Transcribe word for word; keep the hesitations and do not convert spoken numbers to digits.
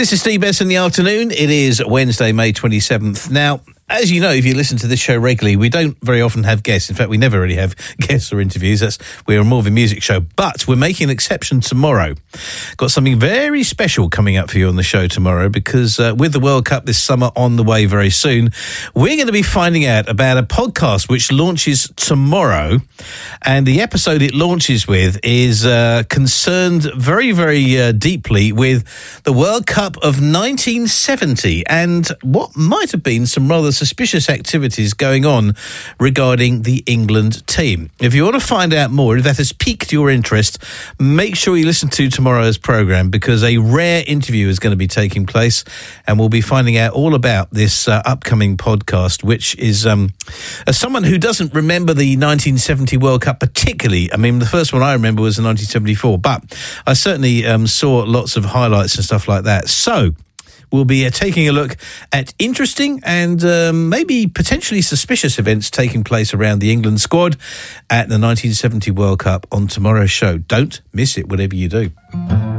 This is Steve Best in the afternoon. It is Wednesday, May twenty-seventh. Now, as you know, if you listen to this show regularly, we don't very often have guests. In fact, we never really have guests or interviews. That's, we're more of a music show. But we're making an exception tomorrow. Got something very special coming up for you on the show tomorrow because uh, with the World Cup this summer on the way very soon, we're going to be finding out about a podcast which launches tomorrow. And the episode it launches with is uh, concerned very, very uh, deeply with the World Cup of nineteen seventy and what might have been some rather suspicious activities going on regarding the England team. If you want to find out more, if that has piqued your interest, make sure you listen to tomorrow's programme because a rare interview is going to be taking place and we'll be finding out all about this uh, upcoming podcast, which is um, as someone who doesn't remember the nineteen seventy World Cup particularly. I mean, the first one I remember was in nineteen seventy-four, but I certainly um, saw lots of highlights and stuff like that. So we'll be uh, taking a look at interesting and um, maybe potentially suspicious events taking place around the England squad at the nineteen seventy World Cup on tomorrow's show. Don't miss it, whatever you do.